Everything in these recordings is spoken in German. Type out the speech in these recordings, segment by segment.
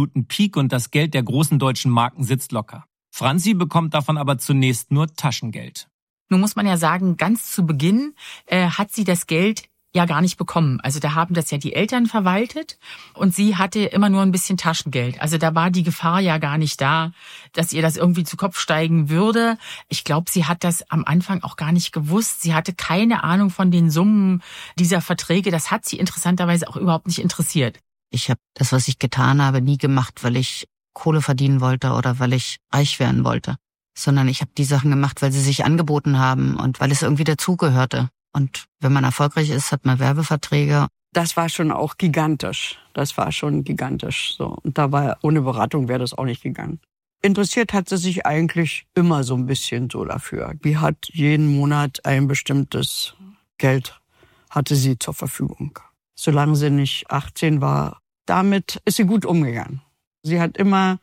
absoluten Peak und das Geld der großen deutschen Marken sitzt locker. Franzi bekommt davon aber zunächst nur Taschengeld. Nun muss man ja sagen, ganz zu Beginn hat sie das Geld ja gar nicht bekommen. Also da haben das ja die Eltern verwaltet und sie hatte immer nur ein bisschen Taschengeld. Also da war die Gefahr ja gar nicht da, dass ihr das irgendwie zu Kopf steigen würde. Ich glaube, sie hat das am Anfang auch gar nicht gewusst. Sie hatte keine Ahnung von den Summen dieser Verträge. Das hat sie interessanterweise auch überhaupt nicht interessiert. Ich habe das, was ich getan habe, nie gemacht, weil ich Kohle verdienen wollte oder weil ich reich werden wollte. Sondern ich habe die Sachen gemacht, weil sie sich angeboten haben und weil es irgendwie dazugehörte. Und wenn man erfolgreich ist, hat man Werbeverträge. Das war schon auch gigantisch. Das war schon gigantisch. So. Und da war ohne Beratung wäre das auch nicht gegangen. Interessiert hat sie sich eigentlich immer so ein bisschen so dafür. Die hat jeden Monat ein bestimmtes Geld, hatte sie zur Verfügung. Solange sie nicht 18 war, damit ist sie gut umgegangen. Sie hat immer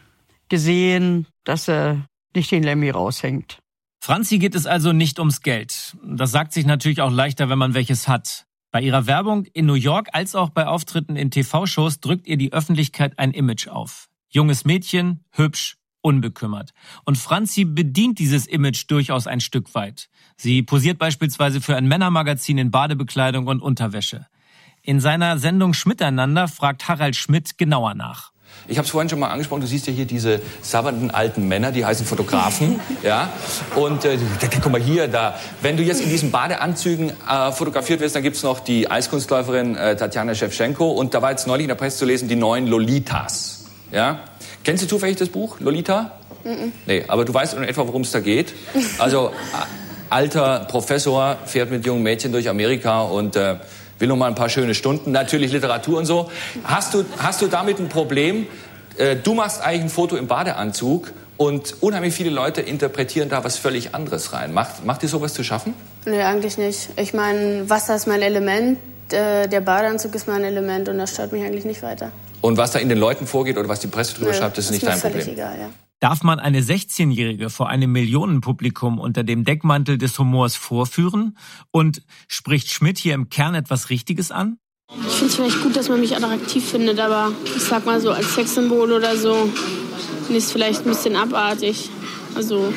gesehen, dass sie nicht den Lemmy raushängt. Franzi geht es also nicht ums Geld. Das sagt sich natürlich auch leichter, wenn man welches hat. Bei ihrer Werbung in New York als auch bei Auftritten in TV-Shows drückt ihr die Öffentlichkeit ein Image auf. Junges Mädchen, hübsch, unbekümmert. Und Franzi bedient dieses Image durchaus ein Stück weit. Sie posiert beispielsweise für ein Männermagazin in Badebekleidung und Unterwäsche. In seiner Sendung Schmiteinander fragt Harald Schmidt genauer nach. Ich habe es vorhin schon mal angesprochen, du siehst ja hier diese sabbernden alten Männer, die heißen Fotografen. Ja? Und guck mal hier, da. Wenn du jetzt in diesen Badeanzügen fotografiert wirst, dann gibt's noch die Eiskunstläuferin Tatjana Schewtschenko. Und da war jetzt neulich in der Presse zu lesen, die neuen Lolitas. Ja? Kennst du zufällig das Buch, Lolita? Nee, aber du weißt in etwa, worum es da geht. Also, alter Professor fährt mit jungen Mädchen durch Amerika und will noch mal ein paar schöne Stunden, natürlich Literatur und so. Hast du damit ein Problem? Du machst eigentlich ein Foto im Badeanzug und unheimlich viele Leute interpretieren da was völlig anderes rein. Macht dir sowas zu schaffen? Nee, eigentlich nicht. Ich meine, Wasser ist mein Element, der Badeanzug ist mein Element und das stört mich eigentlich nicht weiter. Und was da in den Leuten vorgeht oder was die Presse drüber schreibt, das ist nicht dein Problem? Egal, ja. Darf man eine 16-Jährige vor einem Millionenpublikum unter dem Deckmantel des Humors vorführen? Und spricht Schmidt hier im Kern etwas Richtiges an? Ich finde es vielleicht gut, dass man mich attraktiv findet, aber ich sag mal so, als Sexsymbol oder so, finde ich es vielleicht ein bisschen abartig. Also,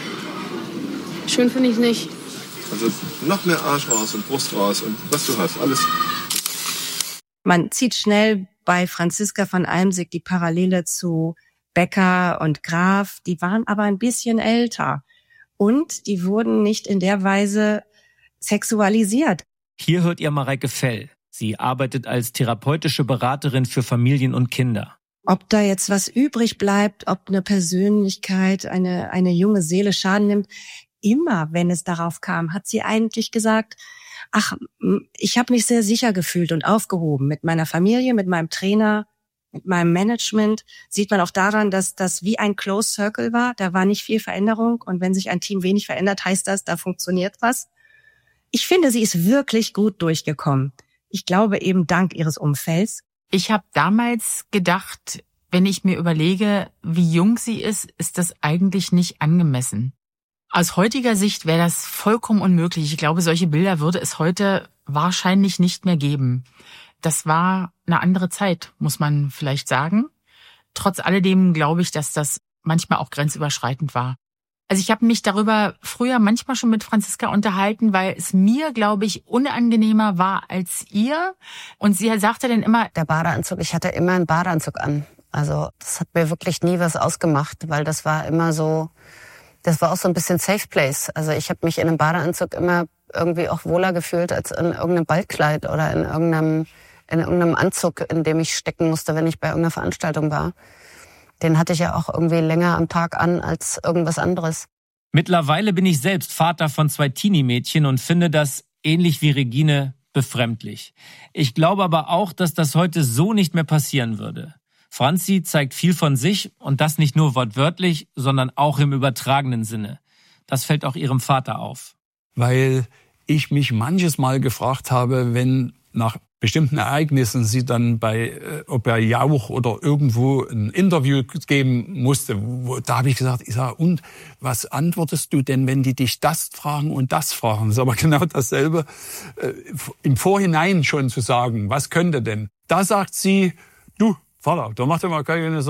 schön finde ich es nicht. Also, noch mehr Arsch raus und Brust raus und was du hast, alles. Man zieht schnell bei Franziska von Almsick die Parallele zu Becker und Graf, die waren aber ein bisschen älter und die wurden nicht in der Weise sexualisiert. Hier hört ihr Mareike Fell. Sie arbeitet als therapeutische Beraterin für Familien und Kinder. Ob da jetzt was übrig bleibt, ob eine Persönlichkeit, eine junge Seele Schaden nimmt, immer wenn es darauf kam, hat sie eigentlich gesagt, ach, ich habe mich sehr sicher gefühlt und aufgehoben mit meiner Familie, mit meinem Trainer, mit meinem Management. Sieht man auch daran, dass das wie ein Closed Circle war. Da war nicht viel Veränderung. Und wenn sich ein Team wenig verändert, heißt das, da funktioniert was. Ich finde, sie ist wirklich gut durchgekommen. Ich glaube eben dank ihres Umfelds. Ich habe damals gedacht, wenn ich mir überlege, wie jung sie ist das eigentlich nicht angemessen. Aus heutiger Sicht wäre das vollkommen unmöglich. Ich glaube, solche Bilder würde es heute wahrscheinlich nicht mehr geben. Das war eine andere Zeit, muss man vielleicht sagen. Trotz alledem glaube ich, dass das manchmal auch grenzüberschreitend war. Also ich habe mich darüber früher manchmal schon mit Franziska unterhalten, weil es mir, glaube ich, unangenehmer war als ihr. Und sie sagte dann immer, Der Badeanzug, ich hatte immer einen Badeanzug an. Also das hat mir wirklich nie was ausgemacht, weil das war immer so, das war auch so ein bisschen Safe Place. Also ich habe mich in einem Badeanzug immer irgendwie auch wohler gefühlt als in irgendeinem Ballkleid oder in irgendeinem Anzug, in dem ich stecken musste, wenn ich bei irgendeiner Veranstaltung war. Den hatte ich ja auch irgendwie länger am Tag an als irgendwas anderes. Mittlerweile bin ich selbst Vater von 2 Teenie-Mädchen und finde das, ähnlich wie Regine, befremdlich. Ich glaube aber auch, dass das heute so nicht mehr passieren würde. Franzi zeigt viel von sich und das nicht nur wortwörtlich, sondern auch im übertragenen Sinne. Das fällt auch ihrem Vater auf. Weil ich mich manches Mal gefragt habe, wenn nach bestimmten Ereignissen sie dann ob bei Jauch oder irgendwo ein Interview geben musste, da habe ich gesagt, und was antwortest du denn, wenn die dich das fragen und das fragen? Das ist aber genau dasselbe, im Vorhinein schon zu sagen, was könnte denn? Da sagt sie, du, Vater, da macht ihr mal keine Sorgen.